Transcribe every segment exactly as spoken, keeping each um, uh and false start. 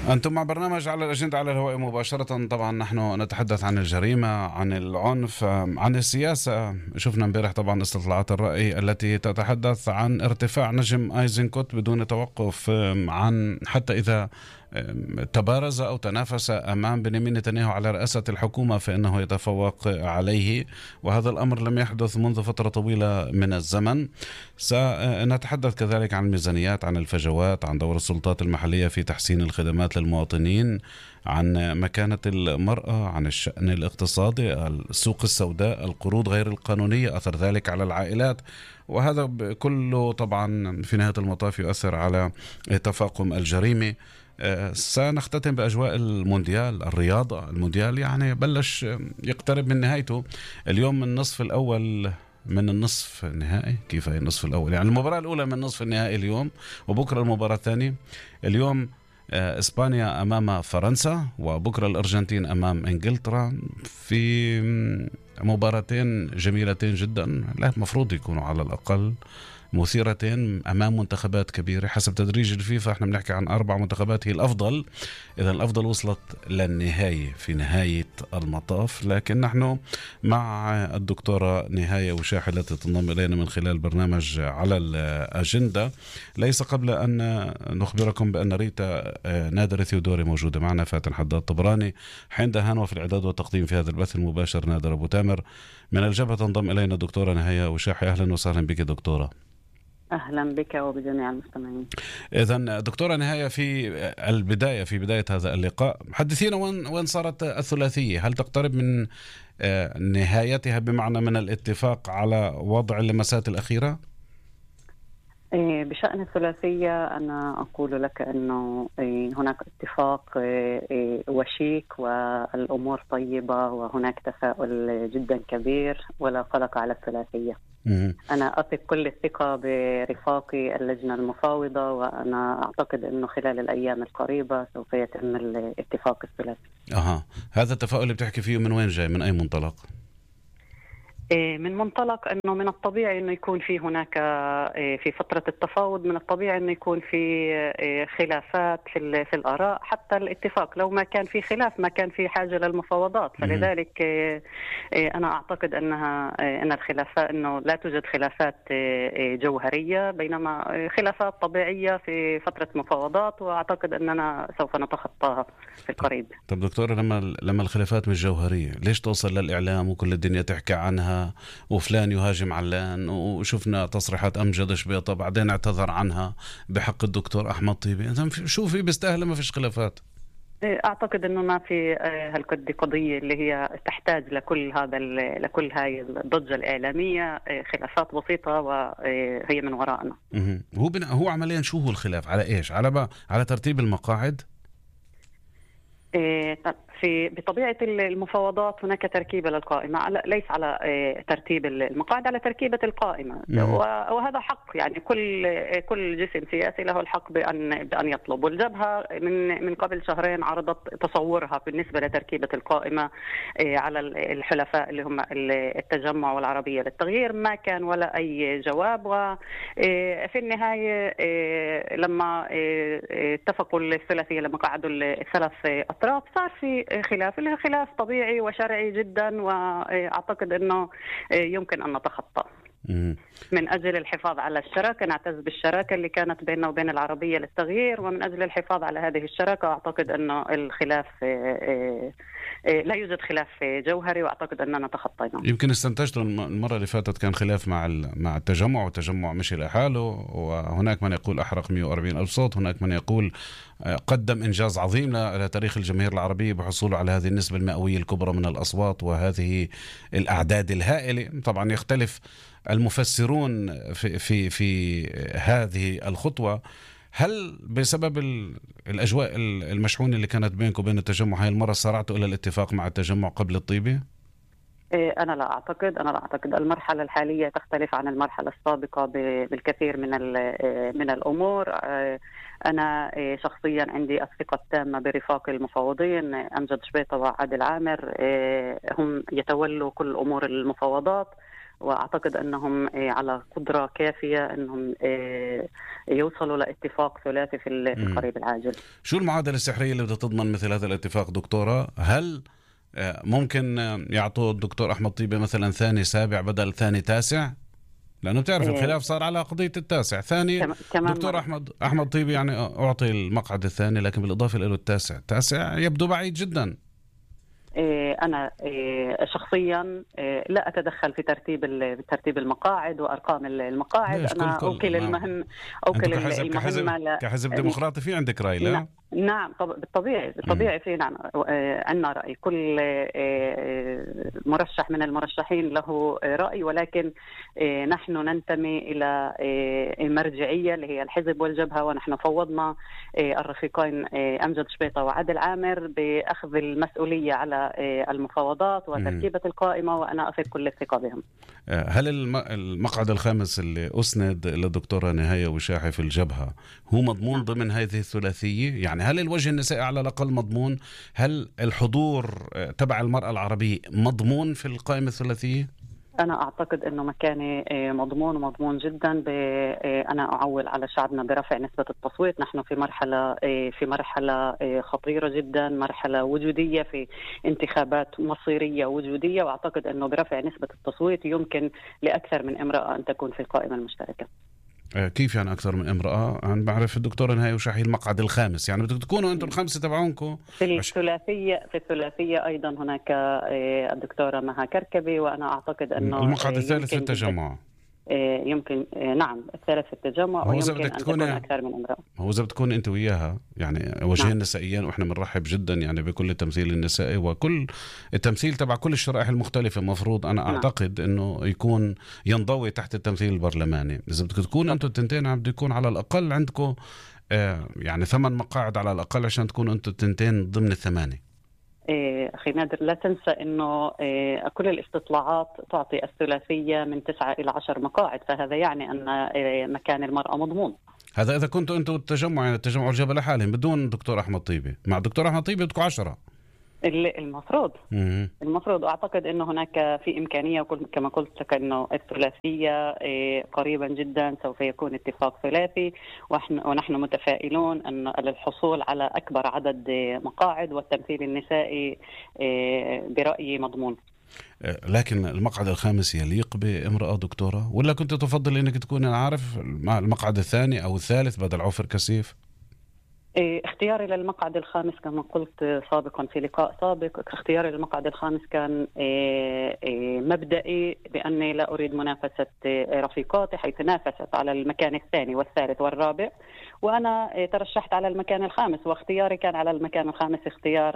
أنتم مع برنامج على الأجندة على الهواء مباشرة. طبعا نحن نتحدث عن الجريمة، عن العنف، عن السياسة. شفنا امبارح طبعا استطلاعات الرأي التي تتحدث عن ارتفاع نجم ايزنكوت بدون توقف، عن حتى إذا تبارز أو تنافس أمام بنيامين نتنياهو على رئاسة الحكومة فإنه يتفوق عليه، وهذا الأمر لم يحدث منذ فترة طويلة من الزمن. سنتحدث كذلك عن الميزانيات، عن الفجوات، عن دور السلطات المحلية في تحسين الخدمات للمواطنين، عن مكانة المرأة، عن الشأن الاقتصادي، السوق السوداء، القروض غير القانونية، أثر ذلك على العائلات، وهذا كله طبعا في نهاية المطاف يؤثر على تفاقم الجريمة. سنختتم بأجواء المونديال، الرياضة. المونديال يعني بلش يقترب من نهايته. اليوم النصف الأول من النصف النهائي. كيف هي النصف الأول؟ يعني المباراة الأولى من نصف النهائي اليوم، وبكرة المباراة الثانية. اليوم إسبانيا أمام فرنسا، وبكرة الأرجنتين أمام إنجلترا، في مباراتين جميلتين جدا، لا مفروض يكونوا على الأقل مثيرتين أمام منتخبات كبيرة. حسب تدريج الفيفا احنا بنحكي عن أربع منتخبات هي الأفضل، إذا الأفضل وصلت للنهاية في نهاية المطاف. لكن نحن مع الدكتورة نهاية وشاحي التي تنضم إلينا من خلال برنامج على الأجندة، ليس قبل أن نخبركم بأن ريتا نادر ثيودوري موجودة معنا، فاتن حداد طبراني حين دهان، في الإعداد والتقديم في هذا البث المباشر نادر أبو تامر. من الجبهة تنضم إلينا الدكتورة نهاية وشاحي. أهلا وسهلا بك دكتورة. أهلا بك وبجميع المستمعين. إذن دكتورة نهاية، في البداية في بداية هذا اللقاء حدثينا وين وين صارت الثلاثية؟ هل تقترب من نهايتها بمعنى من الاتفاق على وضع اللمسات الأخيرة؟ بشأن الثلاثية أنا أقول لك أنه هناك اتفاق وشيك والأمور طيبة وهناك تفاؤل جدا كبير ولا قلق على الثلاثية. أنا أثق كل الثقة برفاقي اللجنة المفاوضة، وأنا أعتقد أنه خلال الأيام القريبة سوف يتم الاتفاق الثلاثي. أها، هذا التفاؤل اللي بتحكي فيه من وين جاي؟ من أي منطلق؟ من منطلق أنه من الطبيعي أنه يكون في هناك في فترة التفاوض، من الطبيعي أنه يكون في خلافات في, في الآراء حتى الاتفاق. لو ما كان في خلاف ما كان في حاجة للمفاوضات. فلذلك أنا أعتقد أنها أن الخلافات أنه لا توجد خلافات جوهرية، بينما خلافات طبيعية في فترة مفاوضات، وأعتقد أننا سوف نتخطاها في القريب. طب دكتور، لما لما الخلافات مش جوهرية ليش توصل للإعلام وكل الدنيا تحكي عنها وفلان يهاجم علان؟ وشفنا تصريحات أمجد شبيطة بعدين اعتذر عنها بحق الدكتور أحمد طيبي. شو في بيستاهل ما فيش خلافات؟ أعتقد أنه ما في هالقد قضية اللي هي تحتاج لكل هذا لكل هاي الضجة الإعلامية. خلافات بسيطة وهي من وراءنا. هو بنا هو عمليا شو هو الخلاف؟ على إيش؟ على با... على ترتيب المقاعد؟ في بطبيعة المفاوضات هناك تركيبة للقائمة، ليس على ترتيب المقاعد، على تركيبة القائمة. وهذا حق، يعني كل كل جسم سياسي له الحق بأن بأن يطلب. والجبهة من من قبل شهرين عرضت تصورها بالنسبة لتركيبة القائمة على الحلفاء اللي هم التجمع والعربية للتغيير. ما كان ولا أي جواب، وفي النهاية لما اتفقوا الثلاثية، لما قعدوا الثلاث أطراف، صار في خلاف، اللي خلاف طبيعي وشرعي جدا، وأعتقد أنه يمكن أن نتخطى من أجل الحفاظ على الشراكة. نعتز بالشراكة اللي كانت بيننا وبين العربية للتغيير، ومن أجل الحفاظ على هذه الشراكة أعتقد أنه الخلاف لا يوجد خلاف جوهري، وأعتقد أننا تخطينا. يمكن استنتجت المرة اللي فاتت كان خلاف مع مع التجمع، والتجمع مشي لحاله، وهناك من يقول أحرق مئة وأربعين ألف صوت، هناك من يقول قدم إنجاز عظيم لتاريخ الجماهير العربية بحصوله على هذه النسبة المئوية الكبرى من الأصوات وهذه الأعداد الهائلة. طبعا يختلف المفسرون في في في هذه الخطوة. هل بسبب الأجواء المشحونة اللي كانت بينكم وبين التجمع هاي المرة صارعتوا إلى الاتفاق مع التجمع قبل الطيبة؟ أنا لا أعتقد أنا لا أعتقد المرحلة الحالية تختلف عن المرحلة السابقة بالكثير من من الأمور. أنا شخصيا عندي الثقة التامة برفاق المفاوضين أمجد شبيطة وعادل عامر، هم يتولوا كل أمور المفاوضات، وأعتقد أنهم على قدرة كافية أنهم يوصلوا لاتفاق ثلاثي في القريب العاجل. شو المعادلة السحرية اللي بدها تضمن مثل هذا الاتفاق دكتورة؟ هل ممكن يعطوا الدكتور أحمد طيبة مثلا ثاني سابع بدل ثاني تاسع؟ لأنه بتعرف الخلاف صار على قضية التاسع. ثاني دكتور أحمد أحمد طيبة يعني أعطي المقعد الثاني، لكن بالإضافة له التاسع. التاسع يبدو بعيد جدا. أنا شخصيا لا أتدخل في ترتيب ترتيب المقاعد وأرقام المقاعد. أنا أوكل المهم أوكل المهمة كحزب ديمقراطي في عندك رأي؟ لا نعم بالطبيعي بالطبيعي في نعم عندنا رأي. كل مرشح من المرشحين له رأي، ولكن نحن ننتمي إلى المرجعية اللي هي الحزب والجبهة، ونحن فوضنا الرفيقين أمجد شبيطة وعادل عامر بأخذ المسؤولية على المفاوضات وتركيبة القائمة، وأنا أثق كل الثقة بهم. هل المقعد الخامس اللي أسند للدكتورة نهاية وشاحي في الجبهة هو مضمون ضمن هذه الثلاثية؟ يعني هل الوجه النسائي على الأقل مضمون؟ هل الحضور تبع المرأة العربية مضمون في القائمة الثلاثية؟ أنا أعتقد أنه مكاني مضمون ومضمون جدا. أنا أعول على شعبنا برفع نسبة التصويت. نحن في مرحلة في مرحلة خطيرة جدا، مرحلة وجودية في انتخابات مصيرية وجودية، وأعتقد أنه برفع نسبة التصويت يمكن لأكثر من امرأة أن تكون في القائمة المشتركة. كيف يعني أكثر من امرأة؟ أنا بعرف الدكتورة نهاية وشاحي المقعد الخامس، يعني بدك تكونوا أنتم الخمسة تبعونكم في الثلاثية. في الثلاثية أيضا هناك الدكتورة مها كركبي، وأنا أعتقد أنه المقعد الثالث في التجمع يمكن نعم الثالث في التجمع، ويمكن أن تكون أكثر من امرأة. هو إذا بتكون أنت وياها يعني وجهين نعم. نسائيين، وإحنا بنرحب جدا يعني بكل التمثيل النسائي وكل التمثيل تبع كل الشرائح المختلفة. مفروض أنا نعم. أعتقد أنه يكون ينضوي تحت التمثيل البرلماني. إذا بدك تكون أنتوا التنتين عم يكون على الأقل عندكم آه يعني ثمان مقاعد على الأقل عشان تكونوا أنتوا التنتين ضمن الثمانية. أخي نادر، لا تنسى أنه كل الاستطلاعات تعطي الثلاثية من تسعة إلى عشر مقاعد، فهذا يعني أن مكان المرأة مضمون. هذا إذا كنتوا أنتوا التجمع يعني التجمع الجبل حالهم بدون دكتور أحمد طيبة. مع دكتور أحمد طيبة بدكم عشرة المفروض. المفروض أعتقد أنه هناك في إمكانية، كما قلت لك أنه الثلاثية قريبا جدا سوف يكون اتفاق ثلاثي، ونحن متفائلون أن للحصول على أكبر عدد مقاعد، والتمثيل النسائي برأيي مضمون. لكن المقعد الخامس يليق بامرأة دكتورة، ولا كنت تفضل أنك تكون عارف المقعد الثاني أو الثالث بدل عوفر كسيف؟ اختياري للمقعد الخامس كما قلت سابقا في لقاء سابق، اختياري للمقعد الخامس كان مبدئي، بأني لا أريد منافسة رفيقاتي حيث نافست على المكان الثاني والثالث والرابع، وأنا ترشحت على المكان الخامس، واختياري كان على المكان الخامس اختيار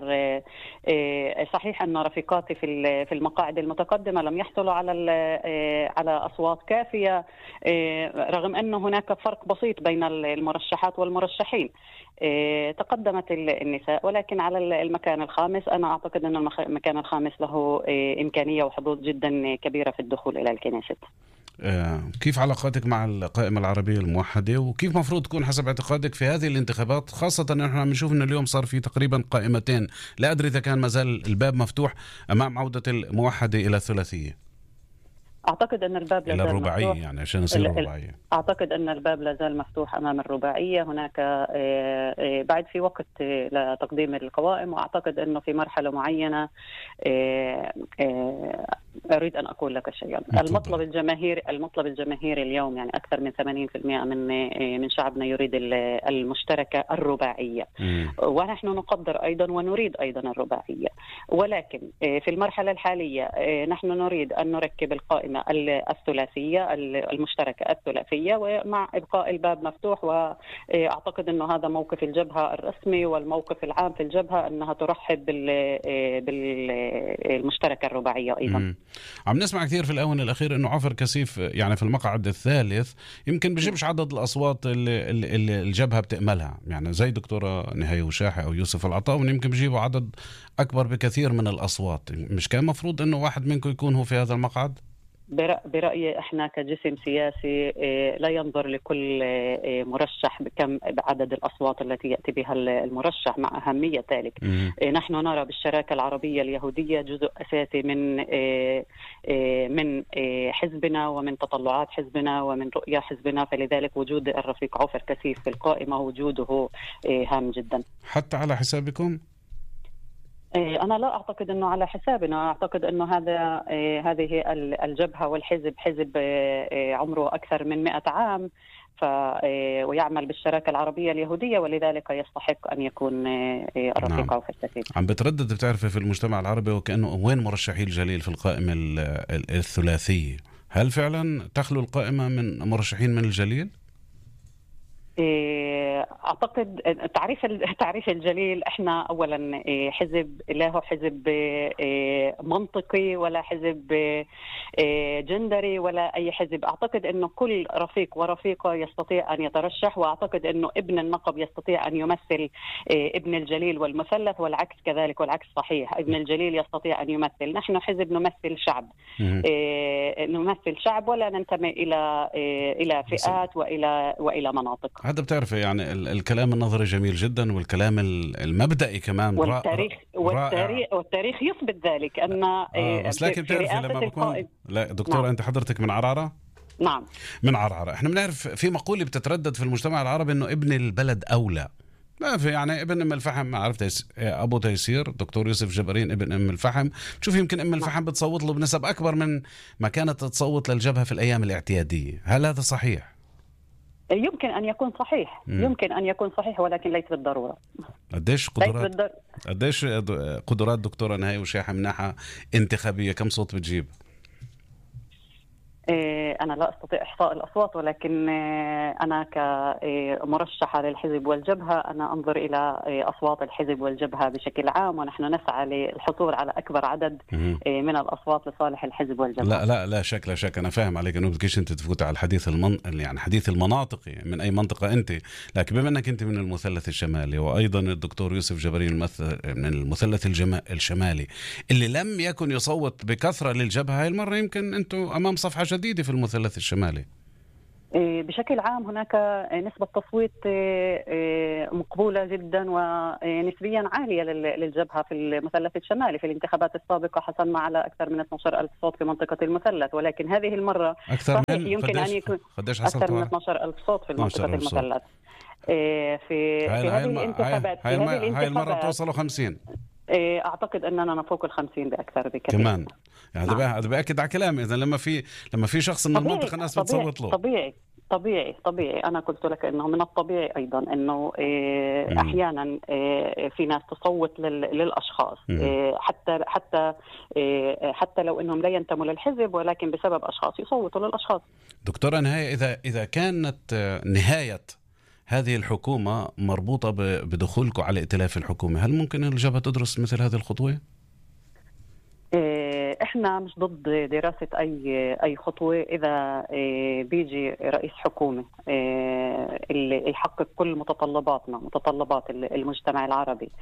صحيح. أن رفيقاتي في في المقاعد المتقدمة لم يحصلوا على على أصوات كافية، رغم أن هناك فرق بسيط بين المرشحات والمرشحين. تقدمت النساء، ولكن على المكان الخامس أنا أعتقد أن المكان الخامس له إمكانية وحظوظ جدا كبيرة في الدخول إلى الكنيست. كيف علاقاتك مع القائمة العربية الموحدة، وكيف مفروض تكون حسب اعتقادك في هذه الانتخابات، خاصة أن احنا بنشوف أن اليوم صار في تقريبا قائمتين، لا أدري إذا كان مازال الباب مفتوح أمام عودة الموحدة إلى الثلاثية؟ أعتقد أن الباب لا زال الرباعية مفتوح. يعني عشان يصير رباعية. أعتقد أن الباب لا زال مفتوح أمام الرباعية. هناك بعد في وقت لتقديم القوائم، وأعتقد أنه في مرحلة معينة أريد أن أقول لك شيئا. المطلب الجماهيري المطلب الجماهيري اليوم يعني أكثر من ثمانين بالمئة من من شعبنا يريد المشتركة الرباعية، ونحن نقدر أيضا ونريد أيضا الرباعية، ولكن في المرحلة الحالية نحن نريد أن نركب القائمة الثلاثية المشتركة الثلاثية، ومع إبقاء الباب مفتوح. وأعتقد أنه هذا موقف الجبهة الرسمي والموقف العام في الجبهة أنها ترحب بالمشتركة الرباعية أيضا. عم نسمع كثير في الآونة الأخيرة أنه عوفر كسيف يعني في المقعد الثالث يمكن بيجيبش عدد الأصوات اللي, اللي الجبهة بتأملها، يعني زي دكتورة نهاية وشاحي أو يوسف العطاوي يمكن بيجيبوا عدد أكبر بكثير من الأصوات. مش كان مفروض أنه واحد منكم يكون هو في هذا المقعد؟ برأيي احنا كجسم سياسي لا ينظر لكل مرشح بكم بعدد الأصوات التي يأتي بها المرشح مع أهمية ذلك. نحن نرى بالشراكة العربية اليهودية جزء أساسي من من حزبنا ومن تطلعات حزبنا ومن رؤية حزبنا، فلذلك وجود الرفيق عوفر كثيف في القائمة وجوده هام جدا. حتى على حسابكم؟ أنا لا أعتقد أنه على حسابنا، أعتقد أنه هذا هذه الجبهة والحزب حزب عمره أكثر من مئة عام ف ويعمل بالشراكة العربية اليهودية، ولذلك يستحق أن يكون الرفيق نعم. عوفر كثيف. عم بتردد بتعرفي في المجتمع العربي وكأنه وين مرشحي الجليل في القائمة الثلاثية؟ هل فعلا تخلو القائمة من مرشحين من الجليل؟ أعتقد تعريف تعريف الجليل احنا اولا حزب له حزب منطقي ولا حزب جندري ولا اي حزب. اعتقد انه كل رفيق ورفيقه يستطيع ان يترشح، واعتقد انه ابن النقب يستطيع ان يمثل ابن الجليل والمثلث، والعكس كذلك، والعكس صحيح، ابن الجليل يستطيع ان يمثل. نحن حزب نمثل شعب، نمثل شعب ولا ننتمي الى الى فئات والى والى مناطق. هذا بتعرفي يعني الكلام النظري جميل جدا، والكلام المبدئي كمان والتاريخ والتاريخ, والتاريخ يثبت ذلك أن آه بس لكن بتعرفي لما بكون لا دكتورة نعم. أنت حضرتك من عرعرة؟ نعم من عرعرة. احنا بنعرف في مقولة بتتردد في المجتمع العربي إنه ابن البلد أولى. ما في يعني ابن أم الفحم، ما عرفت أبو تيسير دكتور يوسف جبرين ابن أم الفحم، شوف يمكن أم الفحم بتصوت له بنسب أكبر من ما كانت تصوت للجبهة في الأيام الاعتيادية. هل هذا صحيح؟ يمكن أن يكون صحيح مم. يمكن أن يكون صحيح ولكن ليس بالضرورة. قديش قدرات قديش قدرات دكتورة نهاية وشاحة من ناحية انتخابية؟ كم صوت بتجيب؟ أنا لا أستطيع إحصاء الأصوات، ولكن أنا كمرشحة للحزب والجبهة أنا أنظر إلى أصوات الحزب والجبهة بشكل عام، ونحن نسعى للحصول على أكبر عدد من الأصوات لصالح الحزب والجبهة. لا لا لا شك لا شك أنا فاهم عليك إنه بدكيش أنت تفوت على الحديث المن... يعني حديث المناطقي من أي منطقة أنت، لكن بما أنك أنت من المثلث الشمالي وأيضا الدكتور يوسف جبرين من المثلث الجم... الشمالي اللي لم يكن يصوت بكثرة للجبهة، هاي المرة يمكن أنتم أمام صفحة جديدة في المثلث الشمالي. بشكل عام هناك نسبة تصويت مقبولة جدا ونسبيا عالية للجبهة في المثلث الشمالي. في الانتخابات السابقة حصلنا على أكثر من اثني عشر ألف صوت في منطقة المثلث، ولكن هذه المرة أكثر من يمكن أن يكون أكثر من اثني عشر ألف صوت في منطقة المثلث. في, في هذه الانتخابات هاي, هاي, هاي, هاي المرة توصلوا خمسين. أعتقد أننا نفوق الخمسين بأكثر بكثير كمان. يعني هذا نعم. بأكد على كلامي. إذا لما في لما في شخص من المنطقة الناس بتصوت له. طبيعي طبيعي طبيعي أنا قلت لك إنه من الطبيعي أيضا إنه أحيانا في ناس تصوت للأشخاص حتى حتى حتى لو إنهم لا ينتموا للحزب، ولكن بسبب أشخاص يصوتوا للأشخاص. دكتورة نهاية، إذا إذا كانت نهاية هذه الحكومة مربوطة بدخولكم على ائتلاف الحكومة، هل ممكن الجبهة تدرس مثل هذه الخطوة؟ احنا مش ضد دراسة اي اي خطوة اذا بيجي رئيس حكومة اللي يحقق كل متطلباتنا، متطلبات المجتمع العربي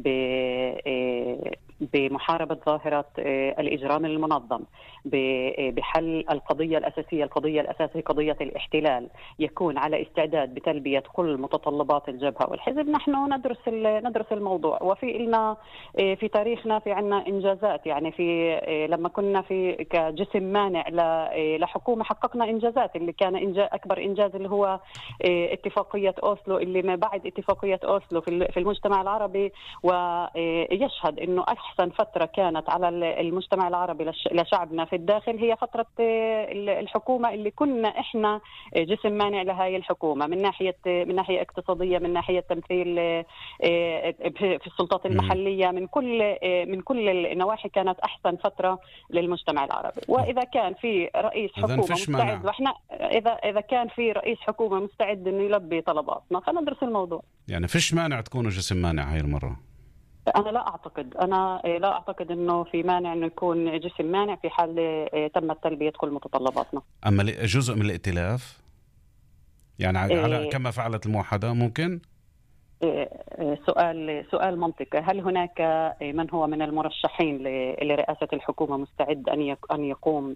بمحاربة ظاهرة الإجرام المنظم، بحل القضية الأساسية. القضية الأساسية قضية الاحتلال، يكون على استعداد بتلبية كل متطلبات الجبهة والحزب. نحن ندرس ندرس الموضوع، وفي لنا في تاريخنا في عنا إنجازات. يعني في لما كنا في كجسم مانع لحكومة حققنا إنجازات، اللي كان إنجاز أكبر إنجاز اللي هو اتفاقية أوسلو، اللي ما بعد اتفاقية أوسلو في المجتمع العربي، ويشهد إنه أحسن فترة كانت على المجتمع العربي لشعبنا في الداخل هي فترة الحكومة اللي كنا إحنا جسم مانع لهاي الحكومة، من ناحية من ناحية اقتصادية، من ناحية تمثيل في السلطات المحلية، من كل من كل النواحي كانت أحسن فترة للمجتمع العربي. وإذا كان في رئيس حكومة مستعد، وإحنا إذا إذا كان في رئيس حكومة مستعد إنه يلبي طلباتنا فندرس الموضوع. يعني فيش مانع تكونوا جسم مانع هاي المرة؟ أنا لا أعتقد أنا لا أعتقد إنه في مانع إنه يكون جسم مانع في حال تمت تلبية كل متطلباتنا. أما جزء من الائتلاف يعني على إيه كما فعلت الموحدة ممكن؟ سؤال سؤال منطقي. هل هناك من هو من المرشحين لرئاسة الحكومة مستعد أن أن يقوم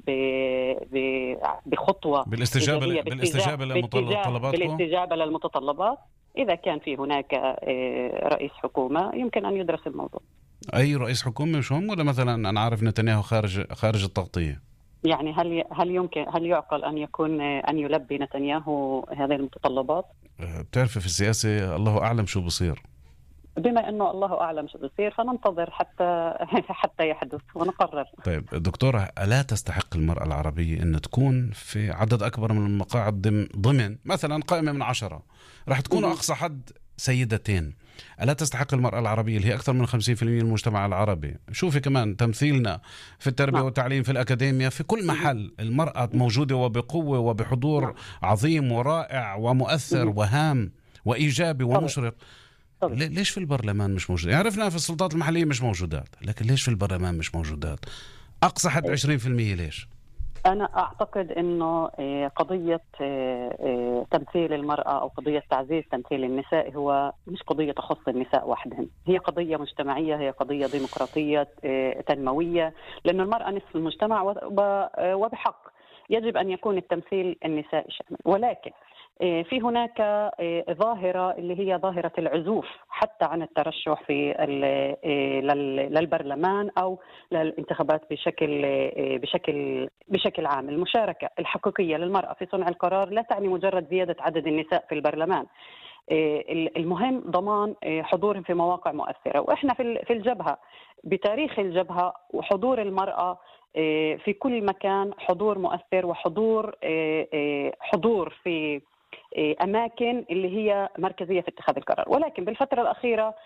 بخطوة بالاستجابة بالاستجابة للمتطلبات بالاستجابة للمتطلبات؟ إذا كان في هناك رئيس حكومة يمكن أن يدرس الموضوع. أي رئيس حكومة مش هم، ولا مثلا أنا عارف نتنياهو خارج خارج التغطية؟ يعني هل هل يمكن هل يعقل أن يكون أن يلبي نتنياهو هذه المتطلبات؟ بتعرف في السياسة الله أعلم شو بصير. بما أنه الله أعلم شو بصير فننتظر حتى حتى يحدث ونقرر. طيب دكتورة، ألا تستحق المرأة العربية أن تكون في عدد أكبر من المقاعد ضمن مثلا قائمة من عشرة، راح تكون أقصى حد سيدتين؟ ألا تستحق المرأة العربية اللي هي أكثر من خمسين بالمئة من المجتمع العربي؟ شوفي كمان تمثيلنا في التربية نعم. والتعليم، في الأكاديمية، في كل محل المرأة موجودة وبقوة وبحضور نعم. عظيم ورائع ومؤثر وهام وإيجابي ومشرق. طبعا. ليش في البرلمان مش موجود؟ عرفنا في السلطات المحلية مش موجودات، لكن ليش في البرلمان مش موجودات؟ أقصى حد عشرين بالمئة. ليش؟ أنا أعتقد أنه قضية تمثيل المرأة أو قضية تعزيز تمثيل النساء هو مش قضية تخص النساء وحدهم، هي قضية مجتمعية، هي قضية ديمقراطية تنموية، لأن المرأة نصف المجتمع وبحق يجب أن يكون التمثيل النسائي شامل. ولكن في هناك ظاهرة اللي هي ظاهرة العزوف حتى عن الترشح في للبرلمان أو للانتخابات بشكل بشكل بشكل عام. المشاركة الحقيقية للمرأة في صنع القرار لا تعني مجرد زيادة عدد النساء في البرلمان، المهم ضمان حضورهم في مواقع مؤثرة. وإحنا في الجبهة بتاريخ الجبهة وحضور المرأة في كل مكان حضور مؤثر وحضور حضور في أماكن اللي هي مركزية في اتخاذ القرار. ولكن بالفترة الأخيرة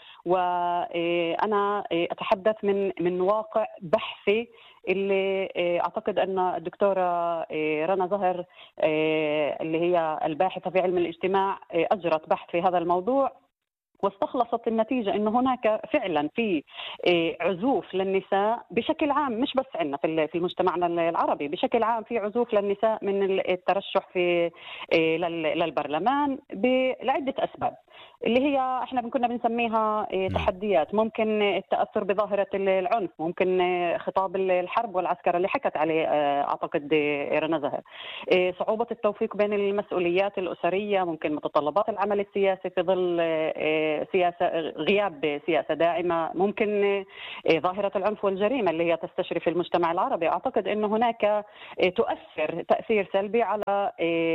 وأنا أتحدث من من واقع بحثي اللي أعتقد أن الدكتورة رنا زهر اللي هي الباحثة في علم الاجتماع أجرت بحث في هذا الموضوع، واستخلصت النتيجة أن هناك فعلا في عزوف للنساء بشكل عام، مش بس عندنا في مجتمعنا العربي، بشكل عام في عزوف للنساء من الترشح في للبرلمان لعدة أسباب اللي هي احنا كنا بنسميها تحديات. ممكن التأثر بظاهرة العنف، ممكن خطاب الحرب والعسكرة اللي حكت عليه أعتقد رنا زهر، صعوبة التوفيق بين المسؤوليات الأسرية، ممكن متطلبات العمل السياسي في ظل سياسة غياب سياسة داعمة، ممكن ظاهرة العنف والجريمة اللي هي تستشرف المجتمع العربي. أعتقد أن هناك تؤثر تأثير سلبي على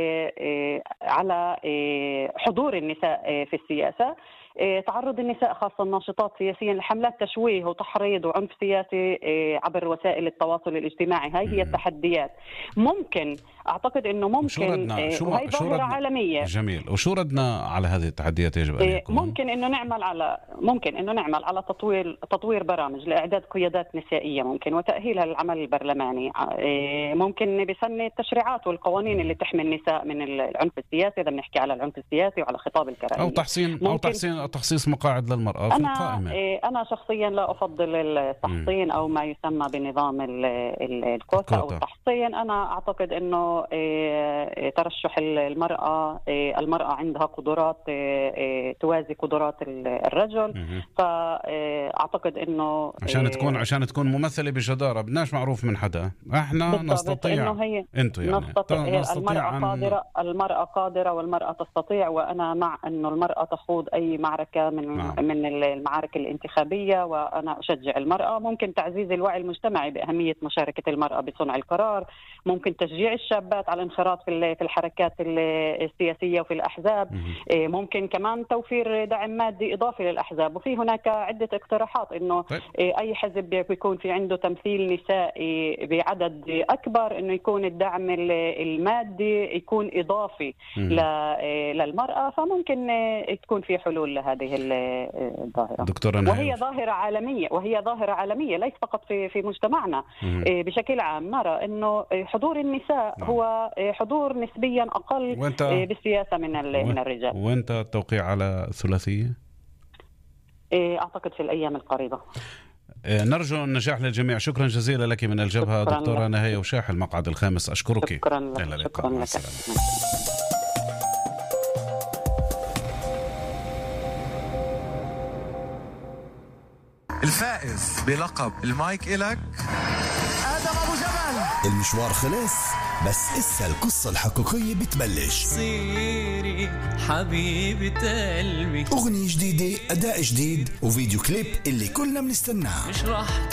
على حضور النساء في السياسة، تعرض النساء خاصة الناشطات سياسيا لحملات تشويه وتحريض وعنف سياسي عبر وسائل التواصل الاجتماعي. هاي هي التحديات. ممكن أعتقد أنه ممكن وهي ظاهرة عالمية. جميل. وشو ردنا على هذه التحديات يجب أن يكون؟ ممكن أنه نعمل على ممكن أنه نعمل على تطوير تطوير برامج لإعداد قيادات نسائية ممكن وتأهيلها للعمل البرلماني. ممكن بسن التشريعات والقوانين اللي تحمي النساء من العنف السياسي، إذا بنحكي على العنف السياسي وعلى خطاب الكراهية، أو تحسين أو تحسين تخصيص مقاعد للمرأة في أنا القائمة. أنا شخصيا لا أفضل التحصين أو ما يسمى بنظام الكوتا أو التحصين. أنا أعتقد أنه ترشح المرأة المرأة عندها قدرات توازي قدرات الرجل، فأعتقد أنه عشان تكون عشان تكون ممثلة بجدارة بدناش معروف من حدا، احنا نستطيع. انتوا يعني نستطيع. المرأة أن... قادرة المرأة قادرة والمرأة تستطيع، وأنا مع أنه المرأة تخوض أي معركة من نعم. من المعارك الانتخابية، وأنا أشجع المرأة. ممكن تعزيز الوعي المجتمعي بأهمية مشاركة المرأة بصنع القرار، ممكن تشجيع الشابات على الانخراط في الحركات السياسية وفي الأحزاب، ممكن كمان توفير دعم مادي إضافي للأحزاب. وفي هناك عدة اقتراحات إنه طيب. أي حزب بيكون في عنده تمثيل نسائي بعدد أكبر، إنه يكون الدعم المادي يكون إضافي للمرأة، فممكن تكون في حلول لهذه الظاهرة. وهي ظاهرة عالمية وهي ظاهرة عالمية ليس فقط في في مجتمعنا. مم. بشكل عام نرى إنه حضور النساء مم. هو حضور نسبيا أقل وانت... بالسياسة من و... من الرجال. وأنت التوقيع على ثلاثية؟ أعتقد في الأيام القريبة. نرجو النجاح للجميع. شكرا جزيلا لك من الجبهة دكتورة نهاية وشاح، المقعد الخامس. أشكرك. شكرا لك. شكرا لك. الفائز بلقب المايك إلك آدم أبو جبل. المشوار خلص بس إسا القصة الحقيقية بتبلش. صيري حبيبة قلبي، أغنية جديدة، أداء جديد، وفيديو كليب اللي كلنا بنستناه. مش راح